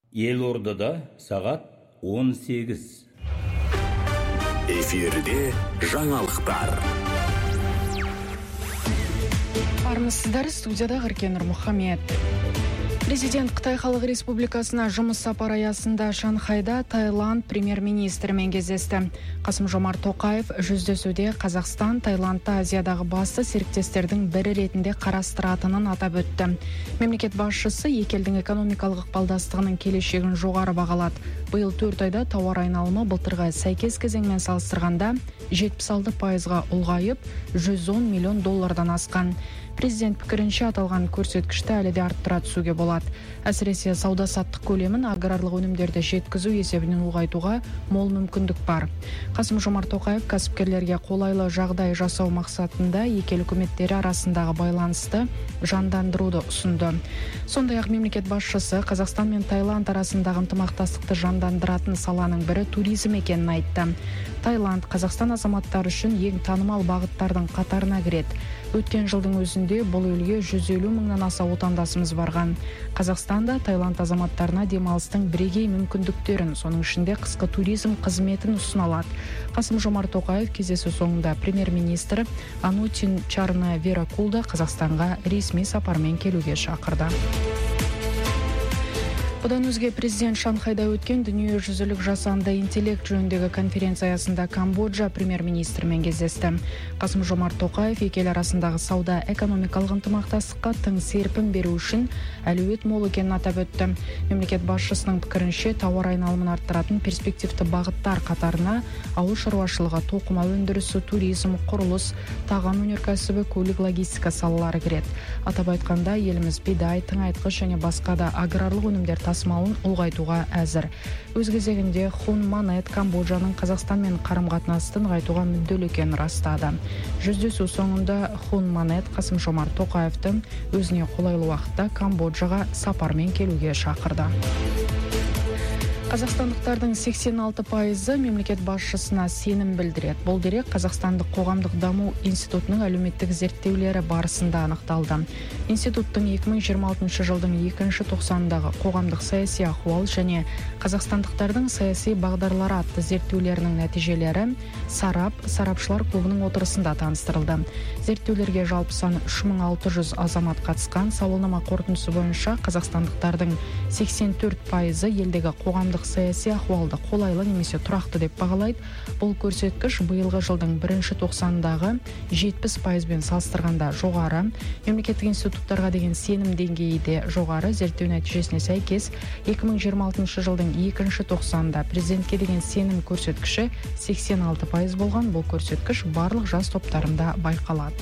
Елордада сағат 18. Эфирде жаңалықтар. Армысыздар, студияда Ғыркенұр Мұхамед. Президент Қытай Халық Республикасына жұмыс сапар аясында Шанхайда Таиланд премьер-министрімен кездесті. Қасым-Жомарт Тоқаев жүздесуде Қазақстан, Таиландты Азиядағы басты серіктестердің бірі ретінде қарастыратынын атап өтті. Мемлекет басшысы екі елдің экономикалық ықпалдастығының келешегін жоғары бағалады. Биыл 4 айда тауар айналымы былтырғы сәйкес кезеңмен салыстырғанда 76%-ға ұлғайып, 110 миллион доллардан асқан. Президент пікірінше аталған көрсеткішті әлі де арттыра түсуге болады. Әсіресе сауда-саттық көлемін аграрлық өнімдерді жеткізу есебінен ұлғайтуға мол мүмкіндік бар. Қасым-Жомарт Тоқаев кәсіпкерлерге қолайлы жағдай жасау мақсатында екі ел үкіметтері арасындағы байланысты жандандыруды ұсынды. Сондай-ақ мемлекет басшысы Қазақстан мен Таиланд арасындағы ынтымақтастықты жандандыратын саланың бірі туризм екенін айтты. Таиланд Қазақстан азаматтары үшін ең танымал бағыттардың қатарына кіреді. Өткен жылдың өзінде бұл елге 150 мыңнан аса отандасымыз барған. Қазақстанда Таиланд азаматтарына демалыстың бірегей мүмкіндіктерін, соның ішінде қысқы туризм қызметін ұсына алады. Қасым-Жомарт Тоқаев кездесу соңында премьер-министр Анутин Чарнавиракулды Қазақстанға ресми сапармен келуге шақырды. Бұдан өзге президент Шанхайда өткен дүниежүзілік жасанды интеллект жөніндегі конференция аясында Камбоджа премьер-министрімен кездесті. Қасым-Жомарт Тоқаев екі ел арасындағы сауда экономикалық ынтымақтастыққа тың серпін беру үшін әлеует мол екенін атап өтті. Мемлекет басшысының пікірінше тауар айналымын арттыратын перспективті бағыттар қатарына ауыл шаруашылығы, тоқыма өндірісі, туризм, құрылыс, тағам өнеркәсібі, көлік логистика салалары кіреді. Атап айтқанда, еліміз бидай, тыңайтқыш және басқа да аграрлық өнімдер тасымалын ұлғайтуға әзір. Өз кезегінде Хун Манет Камбоджаның Қазақстанмен қарым-қатынасты нығайтуға мүдделі екенін растады. Жүздесу соңында Хун Манет Қасым-Жомарт Тоқаевты өзіне қолайлы уақытта Камбоджаға сапармен келуге шақырды. Қазақстандықтардың 86% мемлекет басшысына сенім білдіреді. Бұл дерек Қазақстандық қоғамдық даму институтының әлеуметтік зерттеулері барысында анықталды. Институттың 2026 жылдың 2-ші тоқсандағы қоғамдық саяси ахуал және қазақстандықтардың саяси бағдарлары атты зерттеулерінің нәтижелері сарапшылар клубының отырысында таныстырылды. Зерттеулерге жалпы саны 3600 азамат қатысқан. Сауалнама қорытындысы бойынша қазақстандықтардың 84% елдегі қоғамдық саяси ахуалды қолайлы немесе тұрақты деп бағалайды. Бұл көрсеткіш биылғы жылдың 1-ші тоқсандағы 70%-пен салыстырғанда жоғары. Мемлекеттік институттарға деген сенім деңгейі де жоғары. Зерттеу нәтижесіне сәйкес 2026 жылдың 2-ші тоқсанында президентке деген сенім көрсеткіші 86% болған. Бұл көрсеткіш барлық жас топтарында байқалады.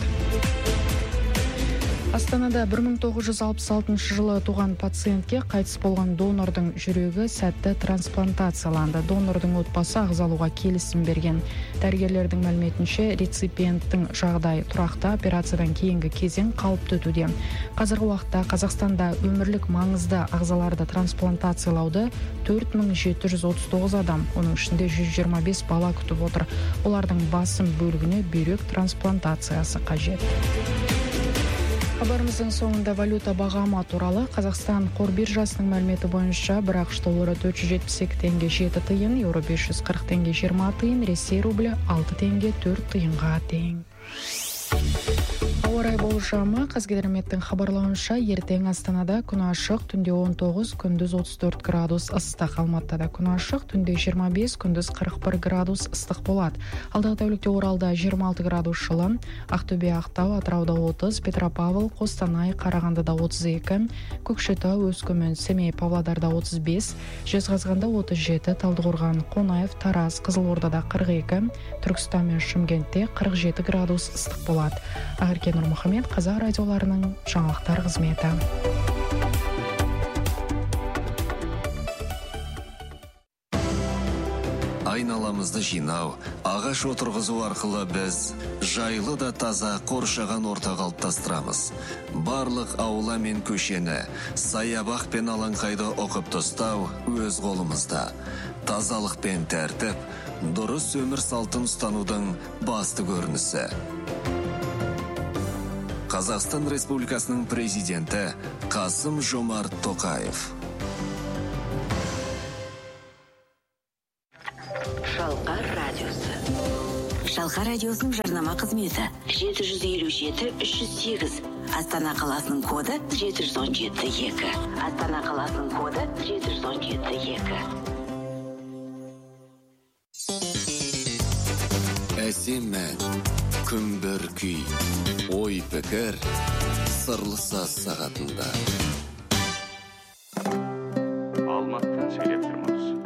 Астанада 1966 жылы туған пациентке қайтыс болған донордың жүрегі сәтті трансплантацияланды. Донордың отбасы ағзалауға келісім берген. Дәрігерлердің мәліметінше реципиенттің жағдайы тұрақты, операциядан кейінгі кезең қалыпты өтуде. Қазіргі уақытта Қазақстанда өмірлік маңызды ағзаларды трансплантациялауды 4739 адам, оның ішінде 125 бала күтіп отыр. Олардың басым бөлігіне бүйрек трансплантациясы қажет. Хабарымыздың соңында валюта бағамы туралы. Қазақстан қор биржасының мәліметі бойынша бір ақш доллары 472 теңге 7 тиын, еуро 540 теңге 20 тиын, Ресей рублі 6 теңге 4 тиынға тең. Ауа райы болжамы. Қазгидрометтің хабарлауынша ертең Астанада күн ашық, түнде 19, күндіз 34 градус ыстық. Алматыда күн ашық, түнде 25, күндіз 41 градус ыстық болады. Алдағы тәулікте Оралда 26 градус жылы, Ақтөбе, Ақтау, Атырауда 30, Петропавл, Қостанай, Қарағандыда 32, Көкшетау, Өскемен, Семей, Павлодарда 35, Жезқазғанда 37, Талдықорған, Қонаев, Тараз, Қызылордада 42, Түркістан мен Шымкентте 47 градус ыстық болады. Ғыркенұр Мұхамед, Қазақ радиоларының жаңалықтар қызметі. Айналамызды жинау, ағаш отырғызу арқылы біз жайлы да таза қоршаған орта қалыптастырамыз. Барлық аула мен көшені, саябақ пен алаңқайды оқып тастау өз қолымызда. Тазалық пен тәртіп, дұрыс өмір салтын ұстанудың басты көрінісі. Қазақстан Республикасының президенті Қасым-Жомарт Тоқаев. Алашқа радиосының жарнама қызметі 757-308. Астана қаласының коды 717-2. Астана қаласының коды 717-2. Әсем ән, күмбір күй, ой пікір, сырлы саз сағатында.